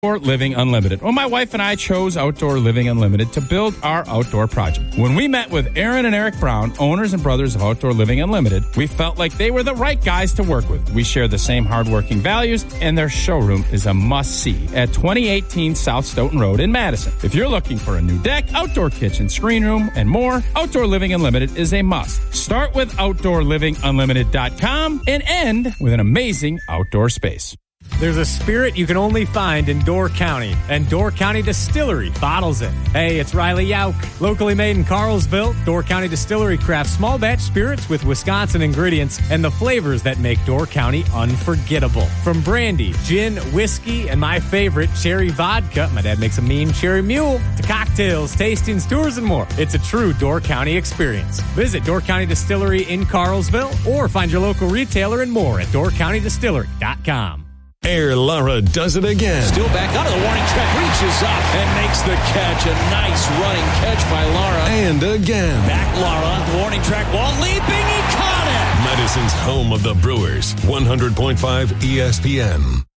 Outdoor Living Unlimited. Well, my wife and I chose Outdoor Living Unlimited to build our outdoor project. When we met with Aaron and Eric Brown, owners and brothers of Outdoor Living Unlimited, we felt like they were the right guys to work with. We share the same hardworking values, and their showroom is a must-see at 2018 South Stoughton Road in Madison. If you're looking for a new deck, outdoor kitchen, screen room, and more, Outdoor Living Unlimited is a must. Start with OutdoorLivingUnlimited.com and end with an amazing outdoor space. There's a spirit you can only find in Door County, and Door County Distillery bottles it. Hey, it's Riley Yauk. Locally made in Carlsville, Door County Distillery crafts small batch spirits with Wisconsin ingredients and the flavors that make Door County unforgettable. From brandy, gin, whiskey, and my favorite, cherry vodka, my dad makes a mean cherry mule, to cocktails, tastings, tours, and more. It's a true Door County experience. Visit Door County Distillery in Carlsville or find your local retailer and more at DoorCountyDistillery.com. Air Lara does it again. Still back under the warning track, reaches up and makes the catch. A nice running catch by Lara. And again. Back Lara on the warning track, wall leaping, he caught it. Madison's home of the Brewers, 100.5 ESPN.